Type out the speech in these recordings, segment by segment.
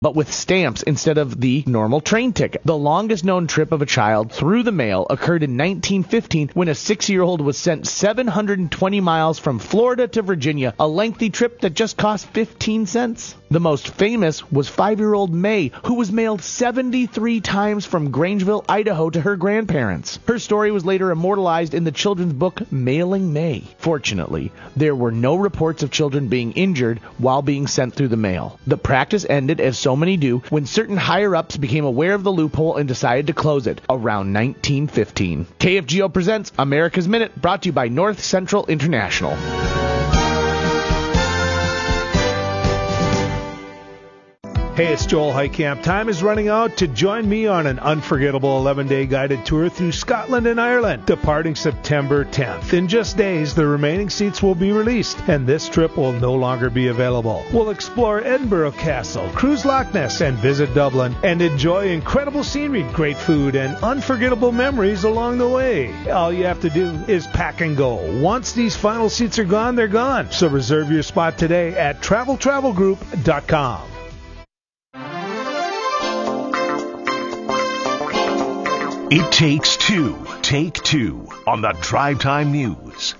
but with stamps instead of the normal train ticket. The longest known trip of a child through the mail occurred in 1915 when a 6-year-old was sent 720 miles from Florida to Virginia, a lengthy trip that just cost 15 cents. The most famous was 5-year-old May, who was mailed 73 times from Grangeville, Idaho to her grandparents. Her story was later immortalized in the children's book Mailing May. Fortunately, there were no reports of children being injured while being sent through the mail. The practice ended, as so many do, when certain higher-ups became aware of the loophole and decided to close it around 1915. KFGO presents America's Minute, brought to you by North Central International. Hey, it's Joel Heitkamp. Time is running out to join me on an unforgettable 11-day guided tour through Scotland and Ireland, departing September 10th. In just days, the remaining seats will be released, and this trip will no longer be available. We'll explore Edinburgh Castle, cruise Loch Ness, and visit Dublin, and enjoy incredible scenery, great food, and unforgettable memories along the way. All you have to do is pack and go. Once these final seats are gone, they're gone. So reserve your spot today at travelgroup.com. It takes two. Take two on the Drive Time News.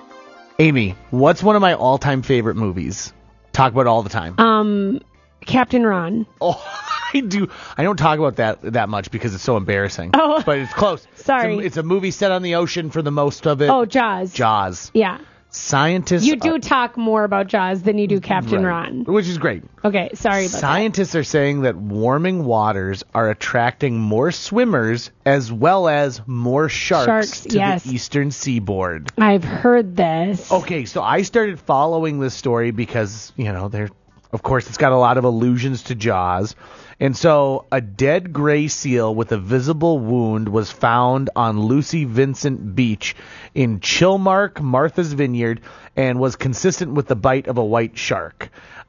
Amy, what's one of my all-time favorite movies? Talk about it all the time. Captain Ron. Oh, I do. I don't talk about that much because it's so embarrassing. Oh. But it's close. Sorry. It's a movie set on the ocean for the most of it. Oh, Jaws. Jaws. Yeah. Scientists... You do talk more about Jaws than you do Captain Ron. Which is great. Okay, sorry about Scientists are saying that warming waters are attracting more swimmers as well as more sharks to the eastern seaboard. I've heard this. Okay, so I started following this story because, of course, it's got a lot of allusions to Jaws. And so a dead gray seal with a visible wound was found on Lucy Vincent Beach in Chilmark, Martha's Vineyard, and was consistent with the bite of a white shark.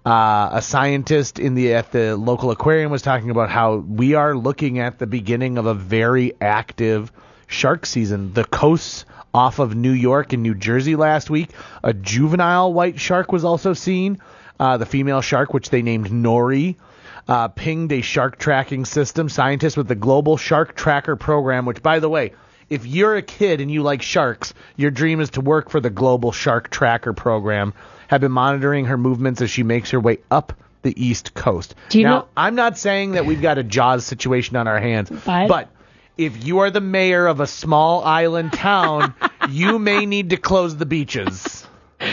A scientist at the local aquarium was talking about how we are looking at the beginning of a very active shark season. The coasts off of New York and New Jersey last week, a juvenile white shark was also seen. The female shark, which they named Nori, pinged a shark tracking system. Scientists with the Global Shark Tracker Program, which, by the way, if you're a kid and you like sharks, your dream is to work for the Global Shark Tracker Program, have been monitoring her movements as she makes her way up the East Coast. I'm not saying that we've got a Jaws situation on our hands, but if you are the mayor of a small island town, you may need to close the beaches.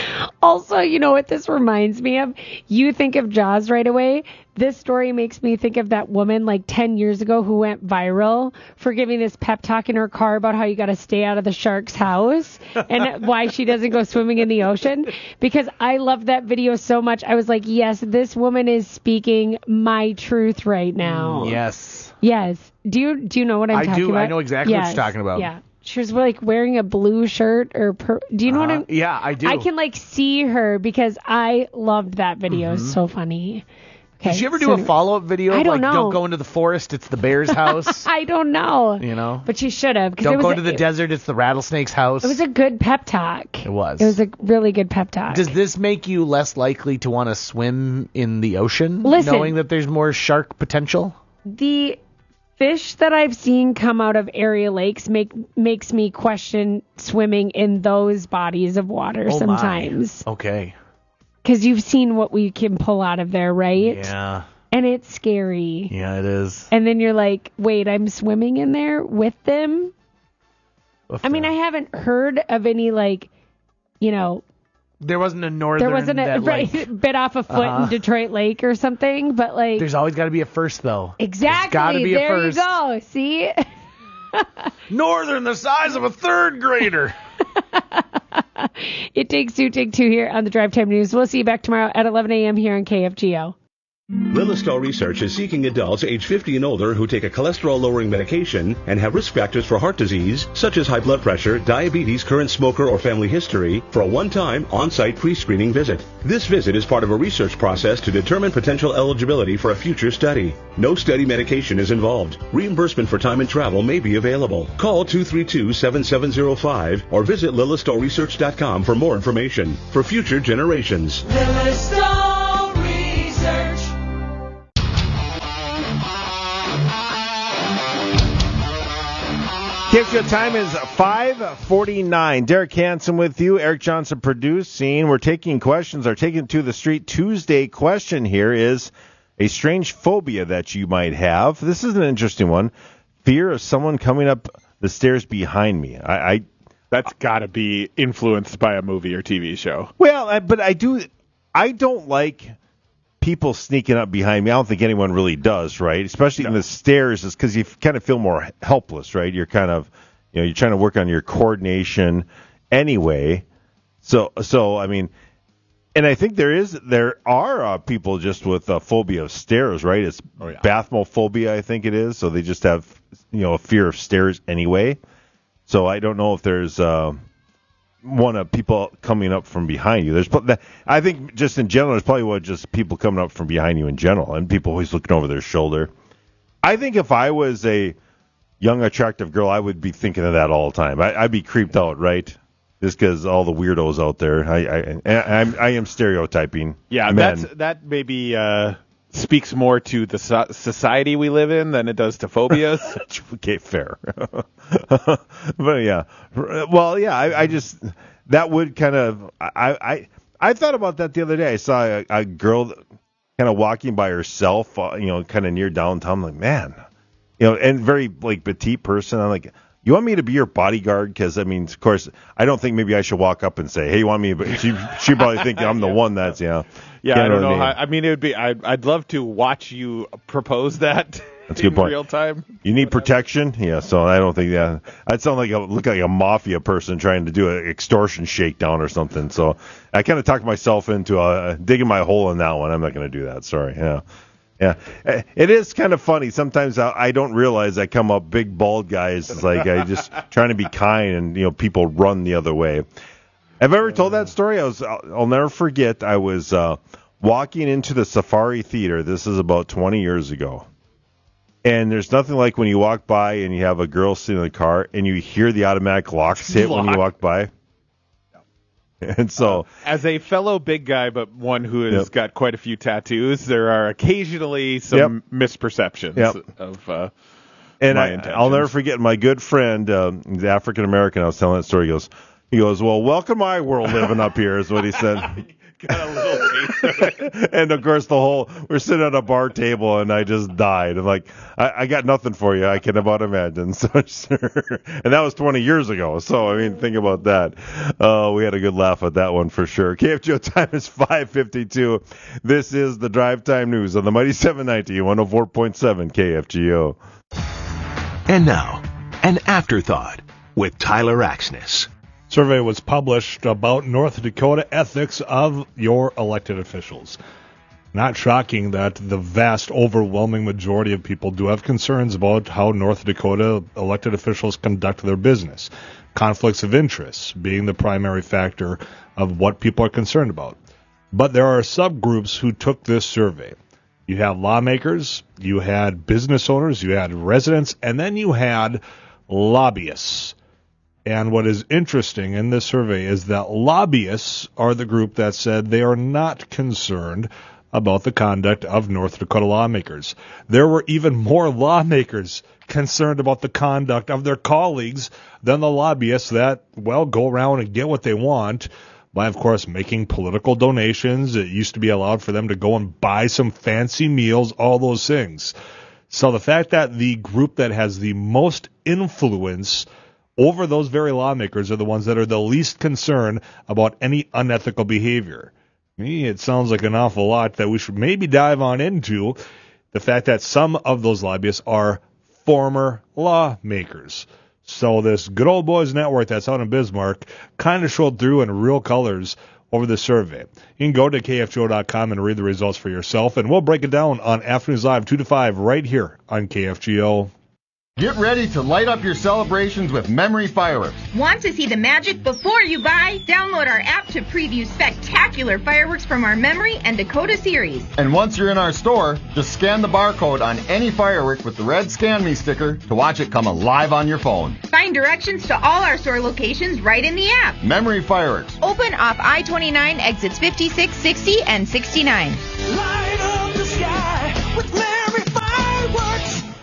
Also, you know what this reminds me of? You think of Jaws right away. This story makes me think of that woman like 10 years ago who went viral for giving this pep talk in her car about how you got to stay out of the shark's house and why she doesn't go swimming in the ocean. Because I loved that video so much. I was like, yes, this woman is speaking my truth right now. Yes. Yes. Do you know what I'm talking about? I know exactly what you're talking about. Yeah. She was like wearing a blue shirt or do you know what I'm? Yeah, I do. I can like see her because I loved that video. It's so funny. Okay, did she ever do a follow-up video? I don't know. Don't go into the forest, it's the bear's house. I don't know. But she should have. Don't go into the desert, it's the rattlesnake's house. It was a good pep talk. It was. It was a really good pep talk. Does this make you less likely to want to swim in the ocean, knowing that there's more shark potential? The fish that I've seen come out of area lakes makes me question swimming in those bodies of water sometimes. Okay. Because you've seen what we can pull out of there, right? Yeah. And it's scary. Yeah, it is. And then you're like, wait, I'm swimming in there with them? I haven't heard of any there wasn't a northern. There wasn't a bit off a foot in Detroit Lake or something, but there's always got to be a first, though. Exactly. There's got to be a first. There you go. See? Northern, the size of a third grader. It takes two here on the Drive Time News. We'll see you back tomorrow at 11 a.m. here on KFGO. Lilistow Research is seeking adults age 50 and older who take a cholesterol-lowering medication and have risk factors for heart disease, such as high blood pressure, diabetes, current smoker, or family history, for a one-time on-site pre-screening visit. This visit is part of a research process to determine potential eligibility for a future study. No study medication is involved. Reimbursement for time and travel may be available. Call 232-7705 or visit lilistowresearch.com for more information. For future generations. Lilistow. KFGO time is 5:49. Derek Hansen with you. Eric Johnson producing. We're taking questions. Our Taking to the Street Tuesday question here is a strange phobia that you might have. This is an interesting one. Fear of someone coming up the stairs behind me. That's got to be influenced by a movie or TV show. Well, but I don't like people sneaking up behind me. I don't think anyone really does, right? Especially in the stairs, is because you kind of feel more helpless, right? You're kind of, you're trying to work on your coordination anyway. So I mean, and I think there are people just with a phobia of stairs, right? It's bathmophobia, I think it is. So they just have, a fear of stairs anyway. So I don't know if there's one of people coming up from behind you. I think just in general, there's probably just people coming up from behind you in general, and people always looking over their shoulder. I think if I was a young, attractive girl, I would be thinking of that all the time. I'd be creeped out, right? Just because all the weirdos out there. I am stereotyping. Yeah, men. that maybe speaks more to the society we live in than it does to phobias. Okay, fair. But yeah, well, yeah, I just, that would kind of, I thought about that the other day. I saw a girl kind of walking by herself, kind of near downtown. I'm like, man, and very like petite person. I'm like, you want me to be your bodyguard? Because I mean, of course, I don't think maybe I should walk up and say, hey, you want me? But she probably think I'm the one that's, Yeah, I don't know. I mean, it would be. I'd love to watch you propose that. That's a good point. Real time. You need protection? Yeah, so I don't think I'd sound look like a mafia person trying to do an extortion shakedown or something. So I kind of talked myself into digging my hole in that one. I'm not going to do that. Sorry. Yeah. It is kind of funny. Sometimes I don't realize I come up big bald guys. It's like I just trying to be kind and, people run the other way. Have I ever told that story? I'll never forget. I was walking into the Safari Theater. This is about 20 years ago. And there's nothing like when you walk by and you have a girl sitting in the car and you hear the automatic locks hit when you walk by. And so, as a fellow big guy, but one who has got quite a few tattoos, there are occasionally some misperceptions of and my intentions. I'll never forget my good friend, the African American. I was telling that story. He goes, well, welcome to my world living up here, is what he said. Got a little taste of it. And of course, we're sitting at a bar table, and I just died. I'm like, I got nothing for you. I can about imagine. So, and that was 20 years ago. So, I mean, think about that. We had a good laugh at that one for sure. KFGO time is 5:52. This is the Drive Time News on the Mighty 790, 104.7 KFGO. And now, an afterthought with Tyler Axness. Survey was published about North Dakota ethics of your elected officials. Not shocking that the vast, overwhelming majority of people do have concerns about how North Dakota elected officials conduct their business. Conflicts of interest being the primary factor of what people are concerned about. But there are subgroups who took this survey. You had lawmakers, you had business owners, you had residents, and then you had lobbyists. And what is interesting in this survey is that lobbyists are the group that said they are not concerned about the conduct of North Dakota lawmakers. There were even more lawmakers concerned about the conduct of their colleagues than the lobbyists that, go around and get what they want by, of course, making political donations. It used to be allowed for them to go and buy some fancy meals, all those things. So the fact that the group that has the most influence over those very lawmakers are the ones that are the least concerned about any unethical behavior. To me, it sounds like an awful lot that we should maybe dive on into the fact that some of those lobbyists are former lawmakers. So this Good Old Boys Network that's out in Bismarck kind of showed through in real colors over the survey. You can go to KFGO.com and read the results for yourself, and we'll break it down on Afternoons Live 2 to 5 right here on KFGO. Get ready to light up your celebrations with Memory Fireworks. Want to see the magic before you buy? Download our app to preview spectacular fireworks from our Memory and Dakota series. And once you're in our store, just scan the barcode on any firework with the red Scan Me sticker to watch it come alive on your phone. Find directions to all our store locations right in the app. Memory Fireworks. Open off I-29 exits 56, 60, and 69. Light up the sky with Memory Fireworks.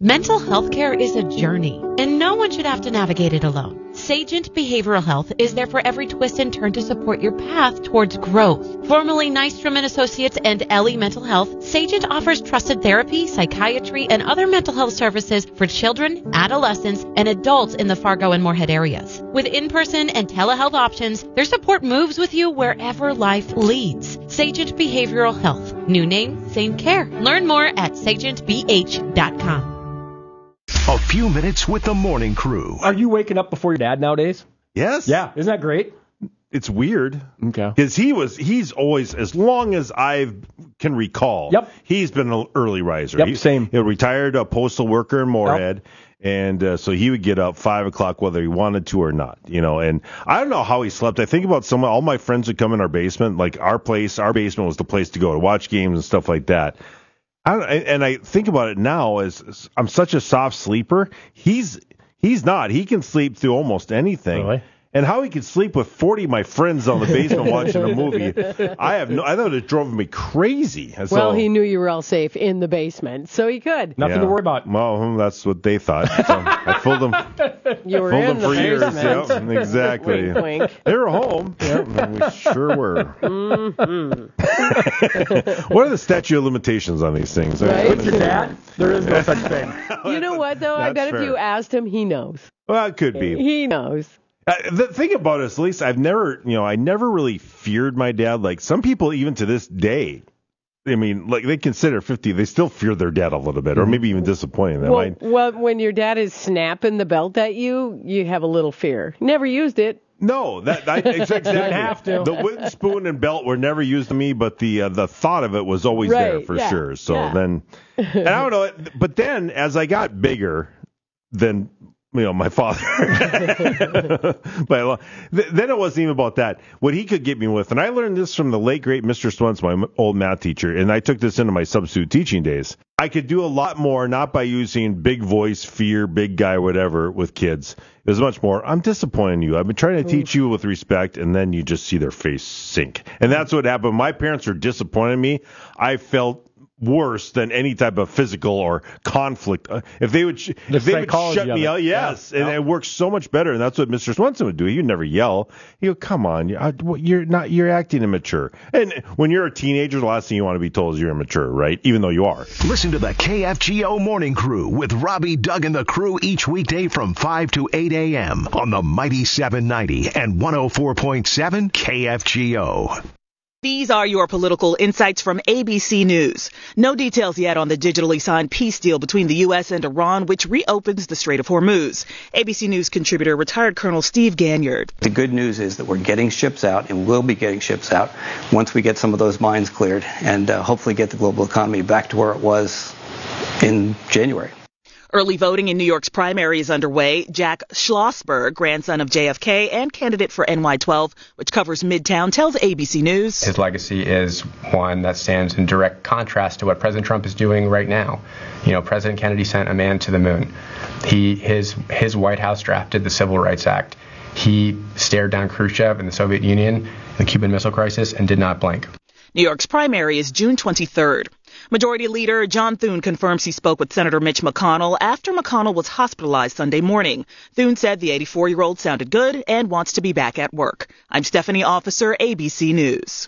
Mental health care is a journey, and no one should have to navigate it alone. Sagent Behavioral Health is there for every twist and turn to support your path towards growth. Formerly Nystrom & Associates and Ellie Mental Health, Sagent offers trusted therapy, psychiatry, and other mental health services for children, adolescents, and adults in the Fargo and Moorhead areas. With in-person and telehealth options, their support moves with you wherever life leads. Sagent Behavioral Health. New name, same care. Learn more at sagentbh.com. A few minutes with the morning crew. Are you waking up before your dad nowadays? Yes. Yeah. Isn't that great? It's weird. Okay. Because he's always, as long as I can recall, he's been an early riser. Yep, same. He retired a postal worker in Moorhead. Yep. And so he would get up 5 o'clock whether he wanted to or not, and I don't know how he slept. I think about all my friends would come in our basement, like our basement was the place to go to watch games and stuff like that. And I think about it now as I'm such a soft sleeper. He's not. He can sleep through almost anything. Really? And how he could sleep with 40 of my friends on the basement watching a movie, I thought it drove me crazy. Well, he knew you were all safe in the basement, so he could. Nothing to worry about. Well, that's what they thought. So I fooled them. You were in the for years. basement. Yep, exactly. Wink, wink. They were home. Yep, we sure were. Mm-hmm. What are the statute of limitations on these things? Right? What's your dad? There is no such thing. You know what, though? I bet if you asked him, he knows. Well, it could be. He knows. The thing about it is, at least I never really feared my dad. Like some people, even to this day, I mean, like they consider 50, they still fear their dad a little bit, or maybe even disappointing them. Well, when your dad is snapping the belt at you, you have a little fear. Never used it. No, exactly. Didn't have to. The wooden spoon and belt were never used to me, but the thought of it was always there for sure. So then, and I don't know, but then as I got bigger, then my father. But then it wasn't even about that. What he could get me with, and I learned this from the late great Mr. Swentz, my old math teacher, and I took this into my substitute teaching days. I could do a lot more, not by using big voice, fear, big guy, whatever, with kids. It was much more, I'm disappointing you. I've been trying to teach you with respect, and then you just see their face sink. And that's what happened. My parents were disappointing me. I felt worse than any type of physical or conflict. If they would shut me out, yes, and it works so much better. And that's what Mr. Swenson would do. He'd never yell. He'd go, "Come on, you're acting immature." And when you're a teenager, the last thing you want to be told is you're immature, right? Even though you are. Listen to the KFGO Morning Crew with Robbie, Doug, and the crew each weekday from 5 to 8 a.m. on the Mighty 790 and 104.7 KFGO. These are your political insights from ABC News. No details yet on the digitally signed peace deal between the U.S. and Iran, which reopens the Strait of Hormuz. ABC News contributor retired Colonel Steve Ganyard. The good news is that we're getting ships out and will be getting ships out once we get some of those mines cleared and hopefully get the global economy back to where it was in January. Early voting in New York's primary is underway. Jack Schlossberg, grandson of JFK and candidate for NY12, which covers Midtown, tells ABC News. His legacy is one that stands in direct contrast to what President Trump is doing right now. President Kennedy sent a man to the moon. His White House drafted the Civil Rights Act. He stared down Khrushchev and the Soviet Union, the Cuban Missile Crisis, and did not blink. New York's primary is June 23rd. Majority Leader John Thune confirms he spoke with Senator Mitch McConnell after McConnell was hospitalized Sunday morning. Thune said the 84-year-old sounded good and wants to be back at work. I'm Stephanie Officer, ABC News.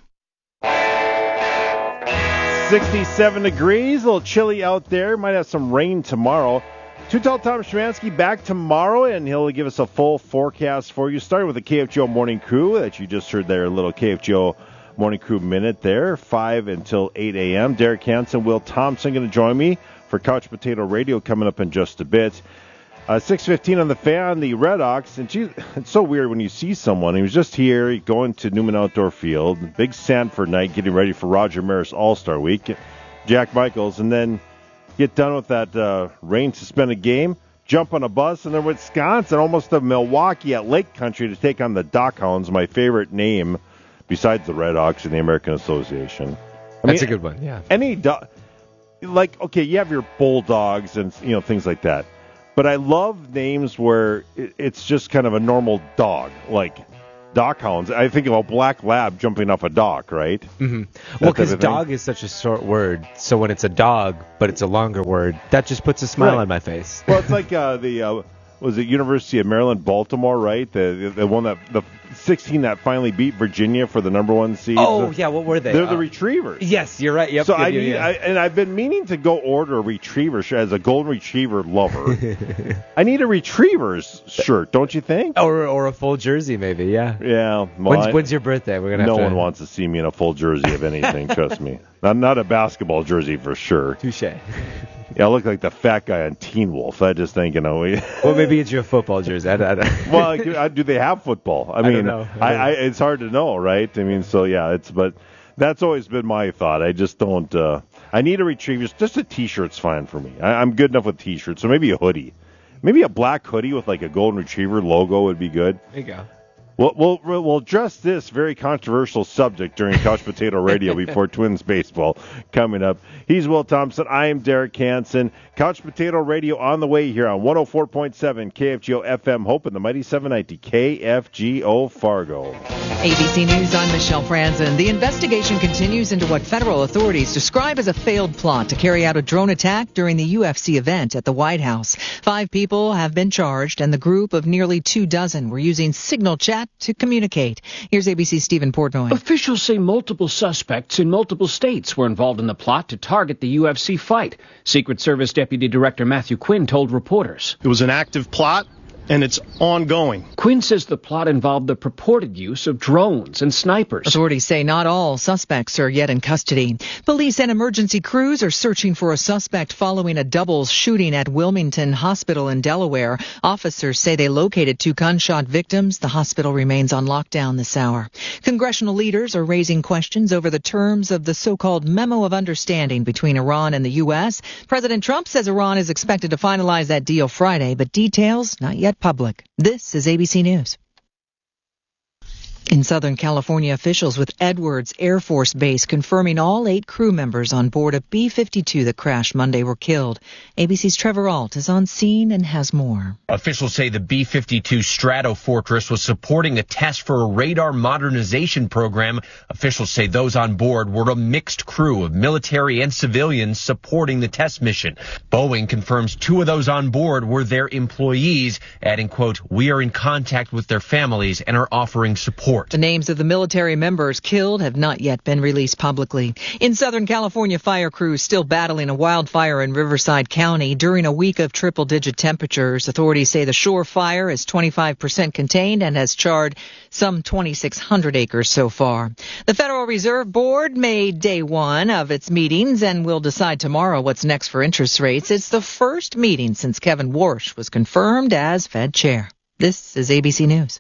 67 degrees, a little chilly out there. Might have some rain tomorrow. Too Tall Tom Szymanski back tomorrow, and he'll give us a full forecast for you. Starting with the KFGO Morning Crew that you just heard there, a little KFGO Morning Crew Minute there, 5 until 8 a.m. Derek Hansen, Will Thompson going to join me for Couch Potato Radio coming up in just a bit. 6:15 on the Fan, the Red Ox. And it's so weird when you see someone. He was just here going to Newman Outdoor Field, big Sanford night, getting ready for Roger Maris All-Star Week, Jack Michaels, and then get done with that rain-suspended game, jump on a bus, and then Wisconsin, almost to Milwaukee at Lake Country to take on the Dockhounds, my favorite name besides the Red Ox in the American Association. That's a good one, yeah. Okay, you have your Bulldogs and things like that, but I love names where it's just kind of a normal dog, like dock hounds, I think of a black lab jumping off a dock, right? Mm-hmm. Well, because dog is such a short word, so when it's a dog, but it's a longer word, that just puts a smile on my face. Well, it's like was it University of Maryland, Baltimore, right? The one the 16 that finally beat Virginia for the number 1 seed. Oh, yeah, what were they? They're the Retrievers. Yes, you're right. Yep. So I've been meaning to go order a Retriever shirt as a Golden Retriever lover. I need a Retrievers shirt, don't you think? Or a full jersey, maybe, yeah. Yeah. Well, when's your birthday? We're gonna. No one wants to see me in a full jersey of anything, trust me. Not a basketball jersey for sure. Touché. Yeah, I look like the fat guy on Teen Wolf. I just think, Well, maybe it's your football jersey. Well, do they have football? I mean, don't know. It's hard to know, right? I mean, so yeah, but that's always been my thought. I just don't. I need a Retriever. Just a T-shirt's fine for me. I'm good enough with T-shirts. So maybe a hoodie, maybe a black hoodie with like a Golden Retriever logo would be good. There you go. We'll address this very controversial subject during Couch Potato Radio before Twins baseball coming up. He's Will Thompson. I am Derek Hansen. Couch Potato Radio on the way here on 104.7 KFGO FM Hope and the Mighty 790 KFGO Fargo. ABC News, I'm Michelle Franzen. The investigation continues into what federal authorities describe as a failed plot to carry out a drone attack during the UFC event at the White House. 5 people have been charged, and the group of nearly 24 were using Signal Chat to communicate. Here's ABC's Stephen Portnoy. Officials say multiple suspects in multiple states were involved in the plot to target the UFC fight. Secret Service Deputy Director Matthew Quinn told reporters. It was an active plot, and it's ongoing. Quinn says the plot involved the purported use of drones and snipers. Authorities say not all suspects are yet in custody. Police and emergency crews are searching for a suspect following a double shooting at Wilmington Hospital in Delaware. Officers say they located 2 gunshot victims. The hospital remains on lockdown this hour. Congressional leaders are raising questions over the terms of the so-called Memo of Understanding between Iran and the U.S. President Trump says Iran is expected to finalize that deal Friday, but details not yet public. This is ABC News. In Southern California, officials with Edwards Air Force Base confirming all 8 crew members on board a B-52 that crashed Monday were killed. ABC's Trevor Ault is on scene and has more. Officials say the B-52 Stratofortress was supporting a test for a radar modernization program. Officials say those on board were a mixed crew of military and civilians supporting the test mission. Boeing confirms 2 of those on board were their employees, adding, quote, "We are in contact with their families and are offering support." The names of the military members killed have not yet been released publicly. In Southern California, fire crews still battling a wildfire in Riverside County during a week of triple-digit temperatures. Authorities say the Shore fire is 25% contained and has charred some 2,600 acres so far. The Federal Reserve Board made day 1 of its meetings and will decide tomorrow what's next for interest rates. It's the first meeting since Kevin Warsh was confirmed as Fed chair. This is ABC News.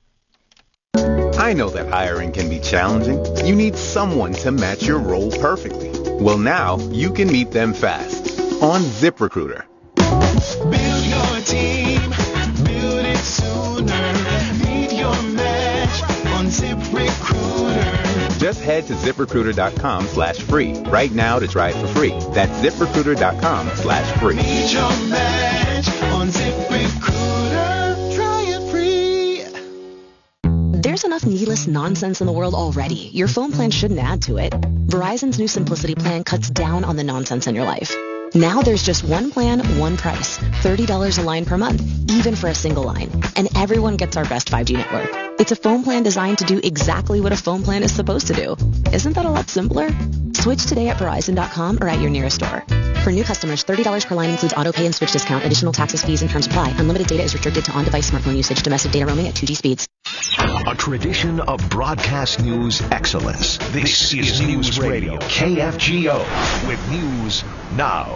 I know that hiring can be challenging. You need someone to match your role perfectly. Well, now you can meet them fast on ZipRecruiter. Build your team, build it sooner. Meet your match on ZipRecruiter. Just head to ZipRecruiter.com/free right now to try it for free. That's ZipRecruiter.com/free. Meet your match on ZipRecruiter. Try it free. There's enough needless nonsense in the world already. Your phone plan shouldn't add to it. Verizon's new Simplicity plan cuts down on the nonsense in your life. Now there's just one plan, one price. $30 a line per month, even for a single line. And everyone gets our best 5G network. It's a phone plan designed to do exactly what a phone plan is supposed to do. Isn't that a lot simpler? Switch today at Verizon.com or at your nearest store. For new customers, $30 per line includes auto pay and switch discount. Additional taxes, fees, and terms apply. Unlimited data is restricted to on-device smartphone usage. Domestic data roaming at 2G speeds. A tradition of broadcast news excellence. This is News Radio, KFGO, with News Now.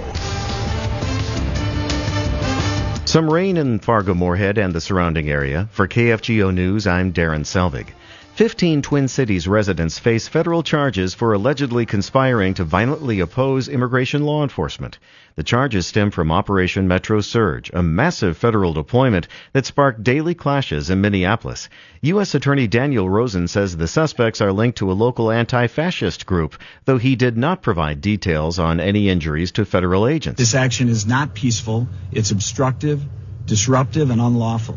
Some rain in Fargo-Moorhead and the surrounding area. For KFGO News, I'm Darren Selvig. 15 Twin Cities residents face federal charges for allegedly conspiring to violently oppose immigration law enforcement. The charges stem from Operation Metro Surge, a massive federal deployment that sparked daily clashes in Minneapolis. U.S. Attorney Daniel Rosen says the suspects are linked to a local anti-fascist group, though he did not provide details on any injuries to federal agents. This action is not peaceful. It's obstructive, disruptive, and unlawful.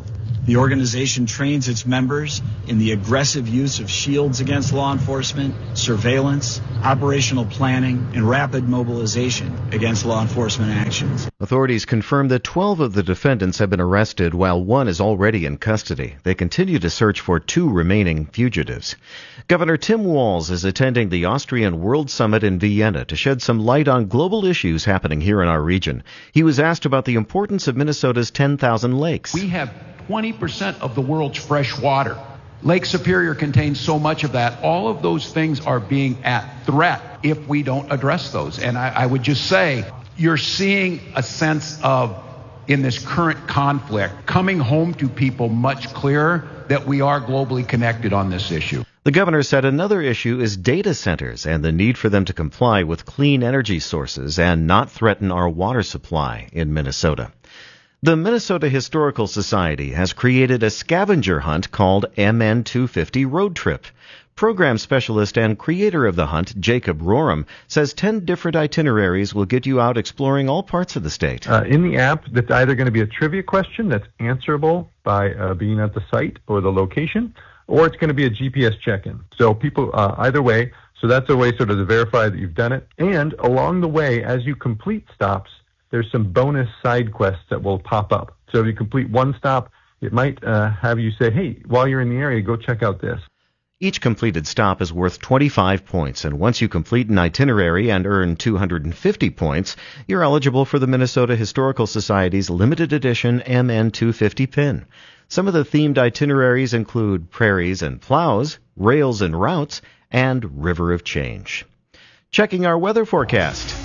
The organization trains its members in the aggressive use of shields against law enforcement, surveillance, operational planning, and rapid mobilization against law enforcement actions. Authorities confirm that 12 of the defendants have been arrested, while one is already in custody. They continue to search for 2 remaining fugitives. Governor Tim Walz is attending the Austrian World Summit in Vienna to shed some light on global issues happening here in our region. He was asked about the importance of Minnesota's 10,000 lakes. We have 20% of the world's fresh water. Lake Superior contains so much of that. All of those things are being at threat if we don't address those. And I would just say, you're seeing a sense of, in this current conflict, coming home to people much clearer that we are globally connected on this issue. The governor said another issue is data centers and the need for them to comply with clean energy sources and not threaten our water supply in Minnesota. The Minnesota Historical Society has created a scavenger hunt called MN250 Road Trip. Program specialist and creator of the hunt, Jacob Roram, says 10 different itineraries will get you out exploring all parts of the state. In the app, that's either going to be a trivia question that's answerable by being at the site or the location, or it's going to be a GPS check-in. So people, either way, so that's a way sort of to verify that you've done it. And along the way, as you complete stops, there's some bonus side quests that will pop up. So if you complete one stop, it might have you say, hey, while you're in the area, go check out this. Each completed stop is worth 25 points, and once you complete an itinerary and earn 250 points, you're eligible for the Minnesota Historical Society's limited edition MN250 pin. Some of the themed itineraries include Prairies and Plows, Rails and Routes, and River of Change. Checking our weather forecast.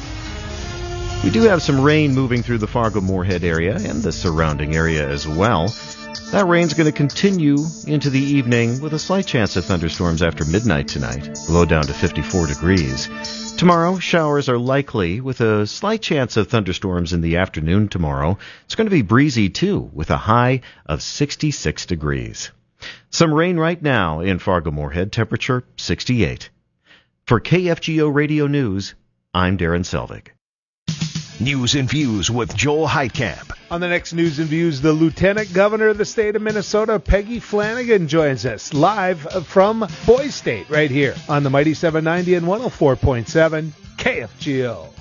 We do have some rain moving through the Fargo-Moorhead area and the surrounding area as well. That rain's going to continue into the evening with a slight chance of thunderstorms after midnight tonight, low down to 54 degrees. Tomorrow, showers are likely with a slight chance of thunderstorms in the afternoon tomorrow. It's going to be breezy too, with a high of 66 degrees. Some rain right now in Fargo-Moorhead, temperature 68. For KFGO Radio News, I'm Darren Selvig. News and Views with Joel Heitkamp. On the next News and Views, the Lieutenant Governor of the state of Minnesota, Peggy Flanagan, joins us live from Boise State right here on the Mighty 790 and 104.7 KFGO.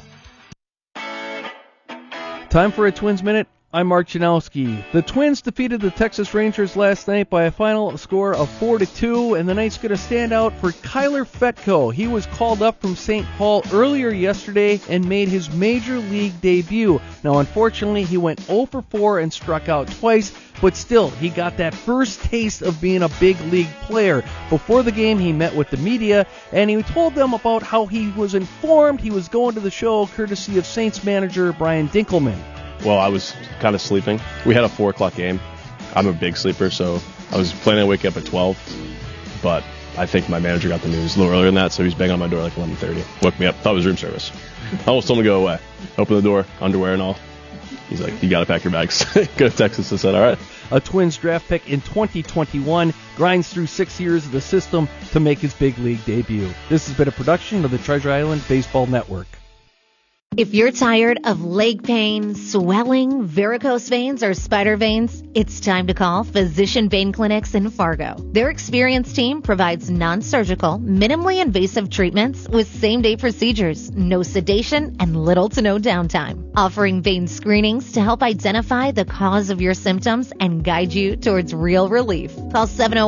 Time for a Twins Minute. I'm Mark Janowski. The Twins defeated the Texas Rangers last night by a final score of 4-2, and the night's going to stand out for Kyler Fetko. He was called up from St. Paul earlier yesterday and made his major league debut. Now, unfortunately, he went 0-for-4 and struck out twice, but still, he got that first taste of being a big league player. Before the game, he met with the media, and he told them about how he was informed he was going to the show courtesy of Saints manager Brian Dinkelman. Well, I was kind of sleeping. We had a 4 o'clock game. I'm a big sleeper, so I was planning to wake up at 12, but I think my manager got the news a little earlier than that, so he's banging on my door like 11:30. Woke me up, thought it was room service. I almost told him to go away. Opened the door, underwear and all. He's like, you got to pack your bags. Go to Texas. I said, all right. A Twins draft pick in 2021 grinds through 6 years of the system to make his big league debut. This has been a production of the Treasure Island Baseball Network. If you're tired of leg pain, swelling, varicose veins, or spider veins, it's time to call Physician Vein Clinics in Fargo. Their experienced team provides non-surgical, minimally invasive treatments with same-day procedures, no sedation, and little to no downtime. Offering vein screenings to help identify the cause of your symptoms and guide you towards real relief. Call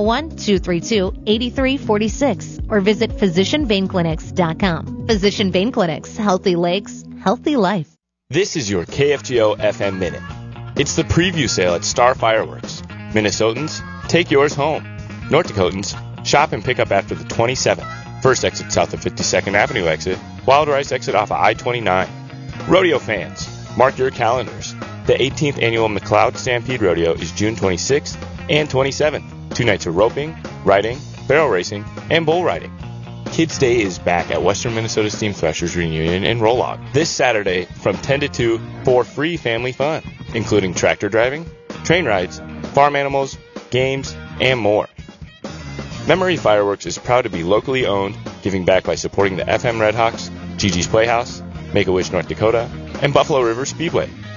701-232-8346 or visit physicianveinclinics.com. Physician Vein Clinics, healthy legs, healthy life. This is your KFGO FM Minute. It's the preview sale at Star Fireworks. Minnesotans, take yours home. North Dakotans, shop and pick up after the 27th. First exit south of 52nd Avenue exit, Wild Rice exit off of I-29. Rodeo fans, mark your calendars. The 18th annual McLeod Stampede Rodeo is June 26th and 27th. 2 nights of roping, riding, barrel racing, and bull riding. Kids Day is back at Western Minnesota Steam Threshers Reunion in Rolog this Saturday from 10 to 2 for free family fun, including tractor driving, train rides, farm animals, games, and more. Memory Fireworks is proud to be locally owned, giving back by supporting the FM Redhawks, Gigi's Playhouse, Make-A-Wish North Dakota, and Buffalo River Speedway.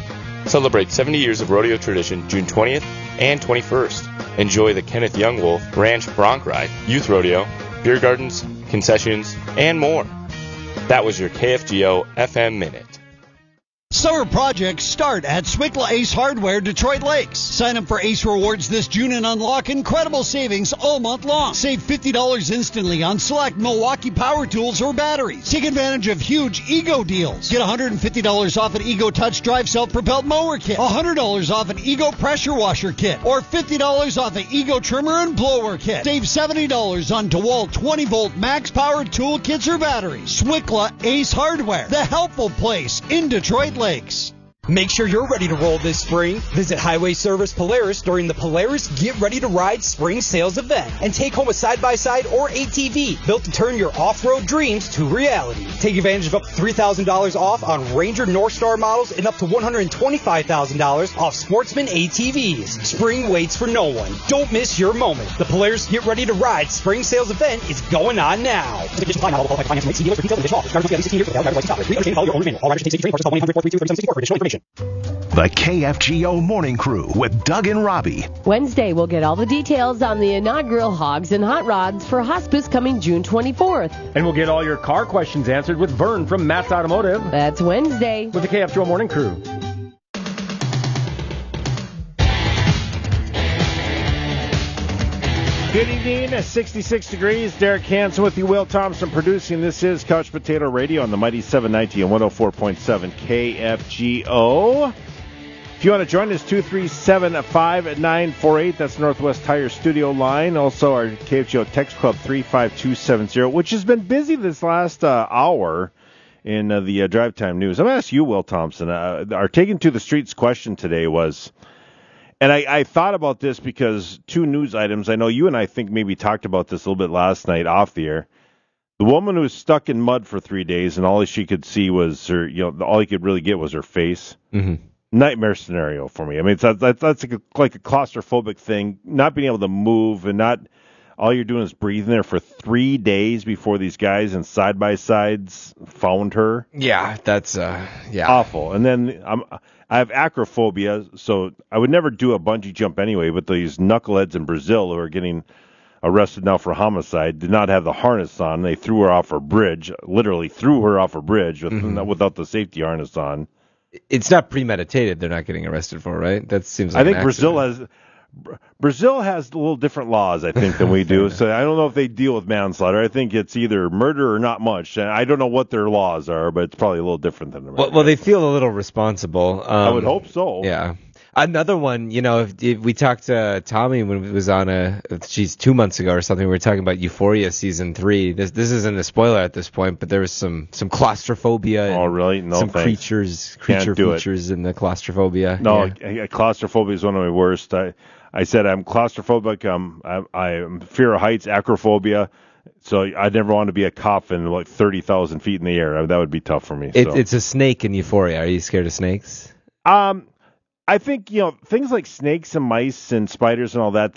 Celebrate 70 years of rodeo tradition June 20th and 21st. Enjoy the Kenneth Young Wolf Ranch Bronc Ride, Youth Rodeo, beer gardens, concessions, and more. That was your KFGO FM Minute. Summer projects start at Swickla Ace Hardware, Detroit Lakes. Sign up for Ace Rewards this June and unlock incredible savings all month long. Save $50 instantly on select Milwaukee power tools or batteries. Take advantage of huge Ego deals. Get $150 off an Ego Touch Drive self-propelled mower kit, $100 off an Ego pressure washer kit, or $50 off an Ego trimmer and blower kit. Save $70 on DeWalt 20-volt max power tool kits or batteries. Swickla Ace Hardware, the helpful place in Detroit Lakes. Make sure you're ready to roll this spring. Visit Highway Service Polaris during the Polaris Get Ready to Ride Spring Sales event and take home a side-by-side or ATV built to turn your off-road dreams to reality. Take advantage of up to $3,000 off on Ranger North Star models and up to $125,000 off Sportsman ATVs. Spring waits for no one. Don't miss your moment. The Polaris Get Ready to Ride Spring Sales event is going on now. The KFGO Morning Crew with Doug and Robbie. Wednesday, we'll get all the details on the inaugural Hogs and Hot Rods for Hospice coming June 24th. And we'll get all your car questions answered with Vern from Matt's Automotive. That's Wednesday. With the KFGO Morning Crew. Good evening, 66 degrees. Derek Hansen with you, Will Thompson producing. This is Couch Potato Radio on the Mighty 790 and 104.7 KFGO. If you want to join us, 237-5948. That's Northwest Tire Studio line. Also, our KFGO Text Club 35270, which has been busy this last hour in the Drive Time News. I'm going to ask you, Will Thompson. Our Taking to the Streets question today was... And I thought about this because two news items. I know you and I think maybe talked about this a little bit last night off the air. The woman who was stuck in mud for 3 days and all she could see was her, all you could really get was her face. Mm-hmm. Nightmare scenario for me. I mean, that's like a claustrophobic thing, not being able to move and not all you're doing is breathing there for 3 days before these guys in side-by-sides found her. Yeah, that's awful. And then I have acrophobia, so I would never do a bungee jump anyway, but these knuckleheads in Brazil who are getting arrested now for homicide did not have the harness on. They threw her off a bridge, literally threw her off a bridge without the safety harness on. It's not premeditated they're not getting arrested for, right? That seems like I think Brazil has a little different laws, I think, than we do. So I don't know if they deal with manslaughter. I think it's either murder or not much. And I don't know what their laws are, but it's probably a little different than America. Well, they feel a little responsible. I would hope so. Yeah. Another one, if we talked to Tommy when it was on 2 months ago or something, we were talking about Euphoria season 3. This isn't a spoiler at this point, but there was some claustrophobia. Oh, really? No, some thanks. creature features in the claustrophobia. No, claustrophobia is one of my worst. I said I'm claustrophobic. I'm fear of heights, acrophobia. So I never want to be a coffin like 30,000 feet in the air. That would be tough for me. It's a snake in Euphoria. Are you scared of snakes? I think, things like snakes and mice and spiders and all that,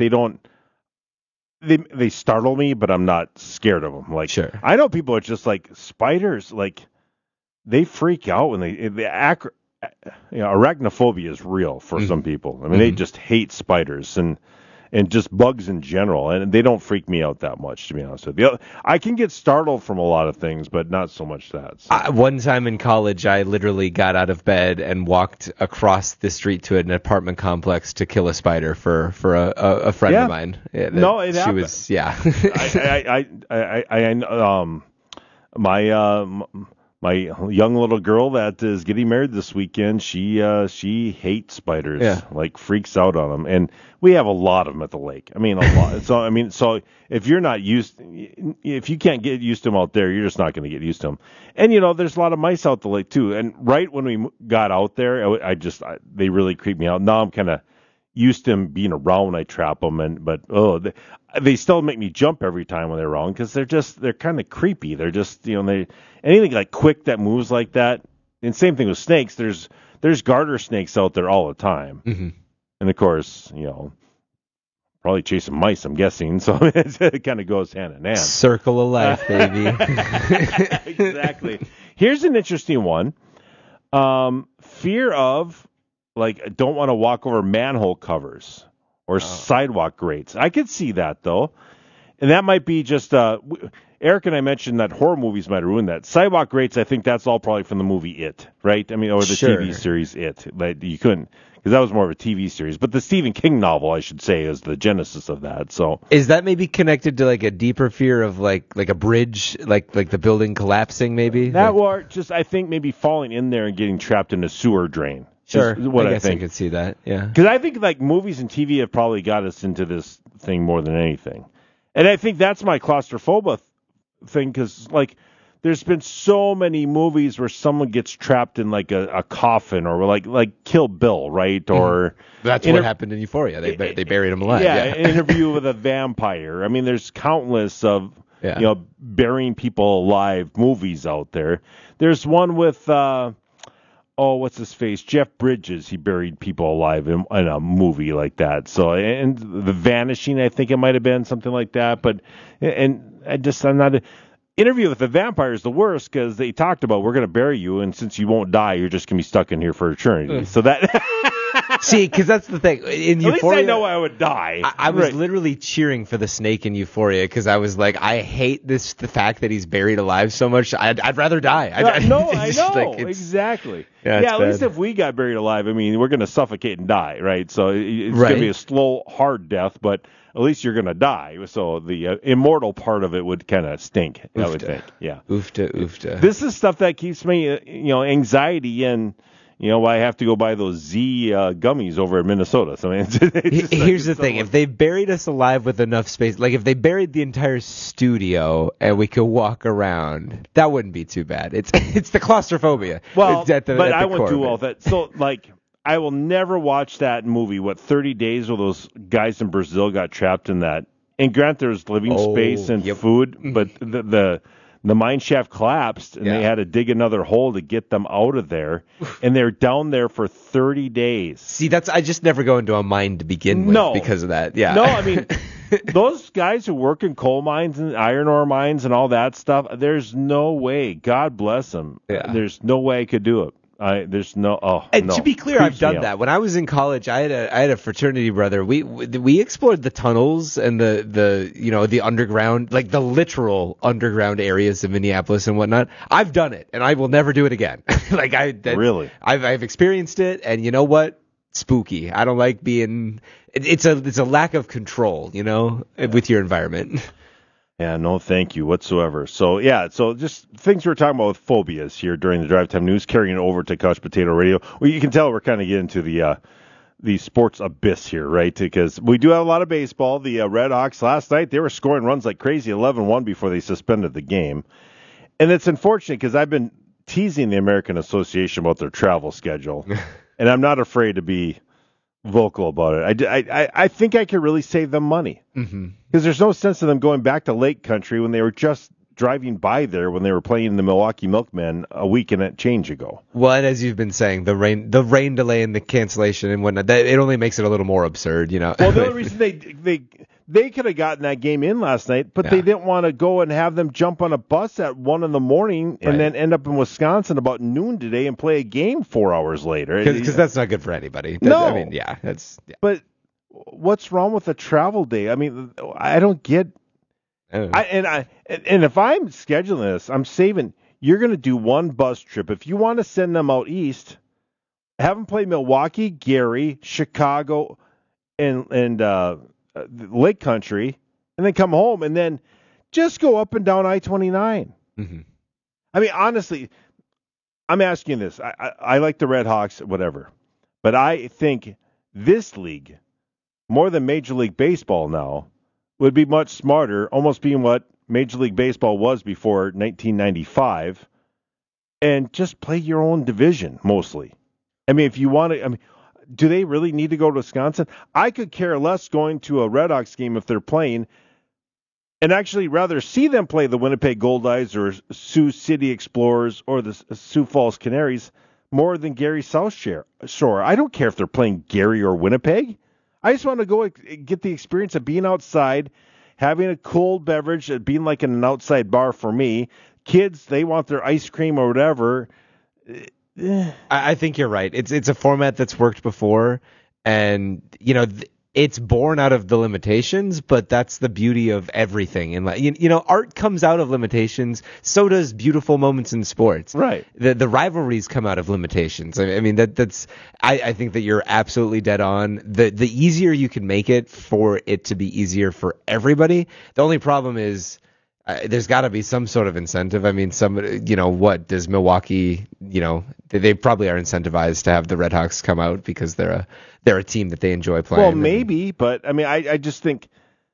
they startle me, but I'm not scared of them. Like, sure. I know people are just like spiders, like they freak out when arachnophobia is real for some people. I mean, they just hate spiders and just bugs in general, and they don't freak me out that much, to be honest with you. I can get startled from a lot of things, but not so much that. So. One time in college, I literally got out of bed and walked across the street to an apartment complex to kill a spider for a friend of mine. It happened. She was, My young little girl that is getting married this weekend, she hates spiders, freaks out on them, and we have a lot of them at the lake. I mean, a lot. So if you're not if you can't get used to them out there, you're just not going to get used to them. And there's a lot of mice out the lake too. And right when we got out there, they really creeped me out. Now I'm kind of used to them being around when I trap them, but they still make me jump every time when they're around because they're kind of creepy. They're just anything like quick that moves like that. And same thing with snakes. There's garter snakes out there all the time, and of course probably chasing mice. I'm guessing, so it kind of goes hand in hand. Circle of life, baby. Exactly. Here's an interesting one. Fear of like don't want to walk over manhole covers or sidewalk grates. I could see that though, and that might be just. Eric and I mentioned that horror movies might ruin that. Sidewalk grates, I think that's all probably from the movie It, right? I mean, or the TV series It. Like you couldn't, because that was more of a TV series. But the Stephen King novel, I should say, is the genesis of that. So is that maybe connected to like a deeper fear of like a bridge, like the building collapsing, maybe? That or just I think maybe falling in there and getting trapped in a sewer drain. Sure, what I guess I think. I could see that. Yeah, because I think like movies and TV have probably got us into this thing more than anything, and I think that's my claustrophobia thing, because like there's been so many movies where someone gets trapped in like a coffin, or like Kill Bill, right? Or that's what happened in Euphoria. They buried him alive. Yeah, Interview with a Vampire. I mean, there's countless of burying people alive movies out there. There's one with what's his face? Jeff Bridges. He buried people alive in a movie like that. So, and The Vanishing, I think it might have been something like that. But I'm not. Interview with the Vampire is the worst, because they talked about we're going to bury you, and since you won't die, you're just going to be stuck in here for eternity. So that. See, because that's the thing. In Euphoria, at least I know I would die. I was literally cheering for the snake in Euphoria, because I was like, I hate the fact that he's buried alive so much. I'd rather die. I know. Exactly. Yeah, at least if we got buried alive, I mean, we're going to suffocate and die, right? So it's going to be a slow, hard death, but at least you're going to die. So the immortal part of it would kind of stink, I would think. Yeah. Oofta. This is stuff that keeps me, anxiety, and I have to go buy those Z gummies over in Minnesota. So here's the thing: if they buried us alive with enough space, like if they buried the entire studio and we could walk around, that wouldn't be too bad. It's the claustrophobia. Well, but I won't do all that. So like, I will never watch that movie. 30 Days, where those guys in Brazil got trapped in that. And granted, there's living space and food, but the mine shaft collapsed, and they had to dig another hole to get them out of there, and they're down there for 30 days. See, I just never go into a mine to begin with because of that. Yeah. No, I mean, those guys who work in coal mines and iron ore mines and all that stuff, there's no way. God bless them. Yeah. There's no way I could do it. To be clear, I've done that. When I was in college, I had a fraternity brother. We explored the tunnels and the underground, like the literal underground areas of Minneapolis and whatnot. I've done it, and I will never do it again. Really? I've experienced it, and you know what? Spooky. I don't like being. It's a lack of control, with your environment. Yeah, no thank you whatsoever. So, just things we're talking about with phobias here during the Drive Time News, carrying it over to Couch Potato Radio. Well, you can tell we're kind of getting to the sports abyss here, right? Because we do have a lot of baseball. The Red Hawks last night, they were scoring runs like crazy, 11-1 before they suspended the game. And it's unfortunate because I've been teasing the American Association about their travel schedule, and I'm not afraid to be vocal about it. I think I could really save them money, because there's no sense in them going back to Lake Country when they were just driving by there when they were playing the Milwaukee Milkmen a week and a change ago. Well, and as you've been saying, the rain delay and the cancellation and whatnot, it only makes it a little more absurd, Well, the only reason they could have gotten that game in last night, but they didn't want to go and have them jump on a bus at 1 a.m. and then end up in Wisconsin about noon today and play a game 4 hours later. Because that's not good for anybody. But what's wrong with a travel day? I mean, I don't get. And if I'm scheduling this, I'm saving. You're going to do one bus trip. If you want to send them out east, have them play Milwaukee, Gary, Chicago, and Lake Country, and then come home, and then just go up and down I-29. Mm-hmm. I mean, honestly, I'm asking this. I like the Red Hawks, whatever, but I think this league, more than Major League Baseball now, would be much smarter, almost being what Major League Baseball was before 1995, and just play your own division mostly. I mean, if you want to, do they really need to go to Wisconsin? I could care less going to a Red Hawks game if they're playing, and actually rather see them play the Winnipeg Goldeyes or Sioux City Explorers or the Sioux Falls Canaries more than Gary South Shore. I don't care if they're playing Gary or Winnipeg. I just want to go get the experience of being outside, having a cold beverage, being like in an outside bar for me. Kids, they want their ice cream or whatever. I think you're right. It's a format that's worked before, and it's born out of the limitations, but that's the beauty of everything. And art comes out of limitations. So does beautiful moments in sports. Right. The rivalries come out of limitations. I mean I think that you're absolutely dead on. The easier you can make it for it to be easier for everybody. The only problem is there's got to be some sort of incentive. I mean, what does Milwaukee? They probably are incentivized to have the Red Hawks come out because they're a team that they enjoy playing. Well, maybe, but I mean, I just think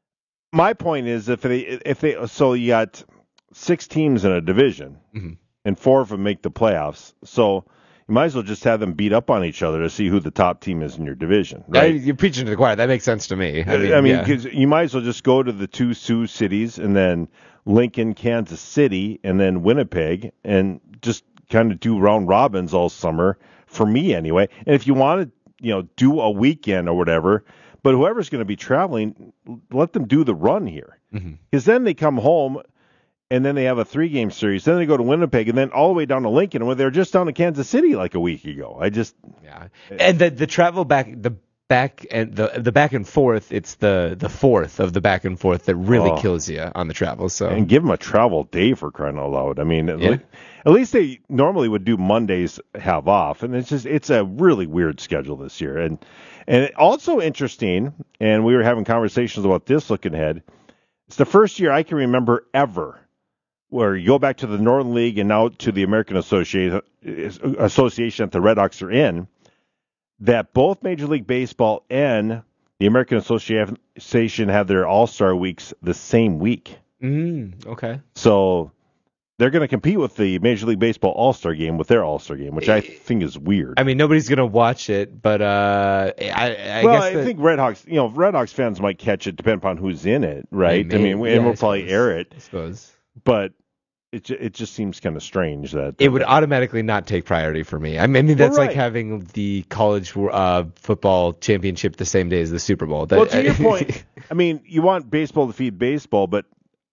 my point is if they so you got 6 teams in a division, mm-hmm. and 4 of them make the playoffs, so you might as well just have them beat up on each other to see who the top team is in your division, right? You're preaching to the choir. That makes sense to me. I mean, because you might as well just go to the 2 Sioux cities and then Lincoln, Kansas City, and then Winnipeg, and just kind of do round robins all summer, for me anyway. And if you want to, do a weekend or whatever, but whoever's going to be traveling, let them do the run here. Because then they come home, and then they have a 3-game series. Then they go to Winnipeg, and then all the way down to Lincoln, when they're just down to Kansas City like a week ago. And the travel back, the back and forth, it's the fourth of the back and forth that really kills you on the travel. So and give them a travel day, for crying out loud. I mean, at least they normally would do Mondays have off, and it's a really weird schedule this year. And also interesting, and we were having conversations about this looking ahead. It's the first year I can remember ever where you go back to the Northern League and now to the American Association that the Red Hawks are in, that both Major League Baseball and the American Association have their All-Star weeks the same week. Okay. So they're going to compete with the Major League Baseball All-Star game with their All-Star game, which I think is weird. I mean, nobody's going to watch it, but I think Red Hawks fans might catch it depending upon who's in it, right? We'll probably air it. I suppose. But it just seems kind of strange that it would automatically not take priority for me. I mean, that's like having the college football championship the same day as the Super Bowl. To your point, I mean, you want baseball to feed baseball, but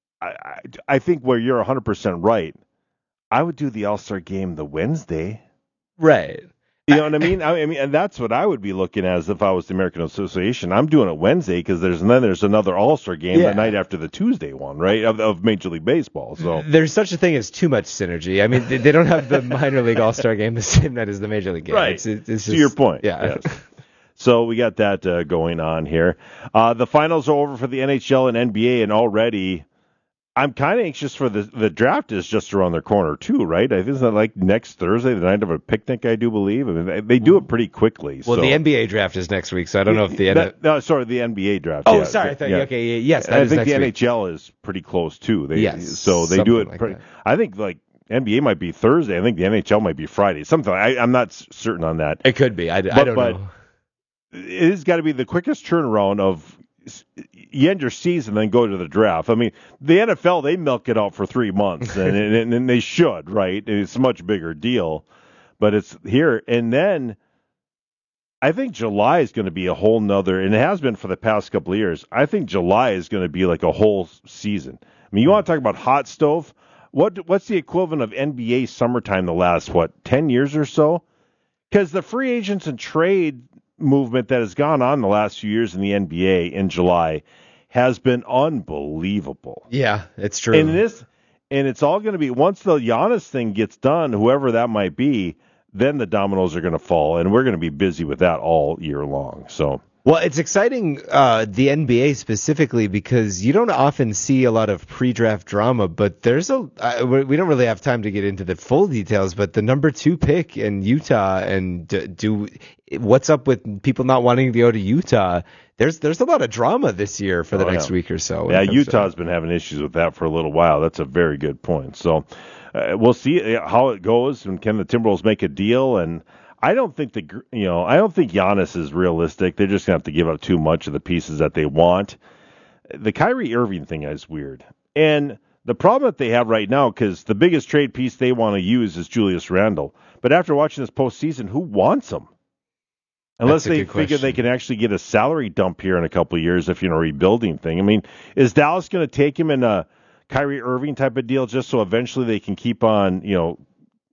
I think where you're 100% right, I would do the All-Star game the Wednesday. Right. You know what I mean? I mean, and that's what I would be looking at as if I was the American Association. I'm doing it Wednesday because there's another All-Star game the night after the Tuesday one, right, of Major League Baseball. So there's such a thing as too much synergy. I mean, they don't have the minor league All-Star game the same night as the Major League game. Right. It's just, to your point. Yeah. Yes. So we got that going on here. The finals are over for the NHL and NBA, and already I'm kind of anxious for the draft is just around the corner too, right? Isn't that like next Thursday, the night of a picnic, I do believe? I mean, they do it pretty quickly. Well, the NBA draft is next week, so I don't know if the the NBA draft. Oh, sorry, I thought okay, yes, I think the NHL is pretty close too. So they do it. Like I think like NBA might be Thursday. I think the NHL might be Friday. Something. I'm not certain on that. It could be. I don't know. It has got to be the quickest turnaround of. You end your season, then go to the draft. I mean, the NFL, they milk it out for 3 months, and they should, right? It's a much bigger deal, but it's here. And then I think July is going to be a whole nother, and it has been for the past couple of years. I think July is going to be like a whole season. I mean, you want to talk about hot stove? What's the equivalent of NBA summertime the last, 10 years or so? Because the free agents and trade movement that has gone on the last few years in the NBA in July has been unbelievable. Yeah, it's true. And it's all going to be, once the Giannis thing gets done, whoever that might be, then the dominoes are going to fall, and we're going to be busy with that all year long. So. Well, it's exciting, the NBA specifically, because you don't often see a lot of pre-draft drama, but there's we don't really have time to get into the full details, but the number 2 pick in Utah and what's up with people not wanting to go to Utah? There's a lot of drama this year for the next week or so. Yeah, Utah's been having issues with that for a little while. That's a very good point. So we'll see how it goes, and can the Timberwolves make a deal? And I don't think Giannis is realistic. They're just gonna have to give up too much of the pieces that they want. The Kyrie Irving thing is weird, and the problem that they have right now, because the biggest trade piece they want to use is Julius Randle. But after watching this postseason, who wants him? Unless they figure they can actually get a salary dump here in a couple of years if you're in a rebuilding thing. I mean, is Dallas going to take him in a Kyrie Irving type of deal just so eventually they can keep on,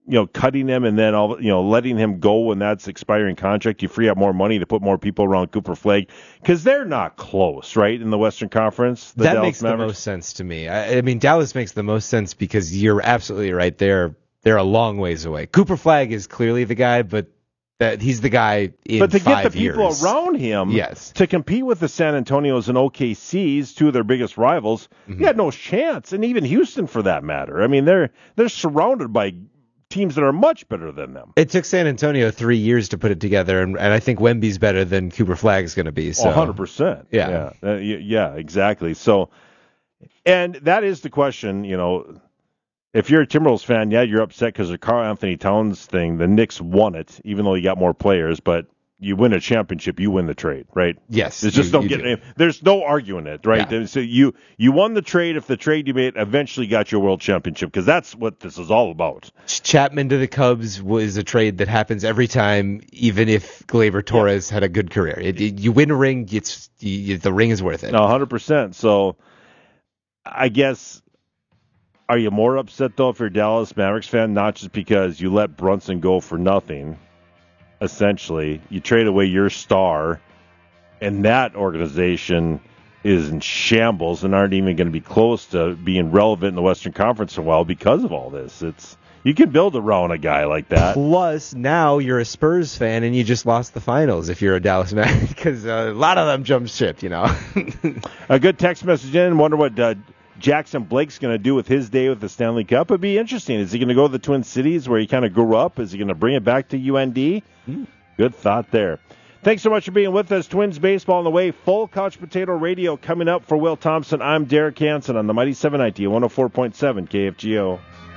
cutting him and then letting him go when that's expiring contract, you free up more money to put more people around Cooper Flagg because they're not close, right, in the Western Conference. That Dallas makes Mavericks. The most sense to me. I mean, Dallas makes the most sense because you're absolutely right. They're a long ways away. Cooper Flagg is clearly the guy, but he's the guy in 5 years. But to get the people around him to compete with the San Antonios and OKCs, two of their biggest rivals, he had no chance, and even Houston for that matter. I mean, they're surrounded by teams that are much better than them. It took San Antonio 3 years to put it together, and I think Wemby's better than Cooper Flagg is going to be. So 100%. Yeah, exactly. So, and that is the question, if you're a Timberwolves fan, you're upset because of Karl Anthony Towns thing. The Knicks won it, even though you got more players, but you win a championship, you win the trade, right? Yes. There's no arguing it, right? Yeah. So you won the trade if the trade you made eventually got you a world championship, because that's what this is all about. Chapman to the Cubs was a trade that happens every time, even if Gleyber Torres had a good career. You win a ring, the ring is worth it. 100%. So I guess, are you more upset, though, if you're a Dallas Mavericks fan, not just because you let Brunson go for nothing? Essentially, you trade away your star, and that organization is in shambles and aren't even going to be close to being relevant in the Western Conference for a while because of all this. You can build around a guy like that. Plus, now you're a Spurs fan and you just lost the finals if you're a Dallas man, because a lot of them jumped ship, A good text message in. Wonder what Jackson Blake's going to do with his day with the Stanley Cup. It'd be interesting. Is he going to go to the Twin Cities where he kind of grew up? Is he going to bring it back to UND? Good thought there. Thanks so much for being with us. Twins baseball on the way. Full Couch Potato Radio coming up for Will Thompson. I'm Derek Hansen on the Mighty 790 104.7 KFGO.